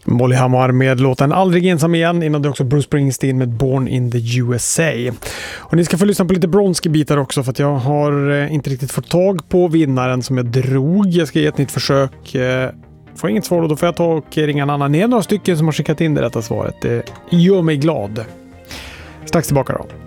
Molly Hammar med låten Aldrig ensam igen, innan det också Bruce Springsteen med Born in the USA. Och ni ska få lyssna på lite Bronski-bitar också, för att jag har inte riktigt fått tag på vinnaren som jag drog. Jag ska ge ett nytt försök. Får inget svar, och då får jag ta och ringa en annan. Ni är några stycken som har skickat in det rätta svaret. Det gör mig glad. Strax tillbaka då.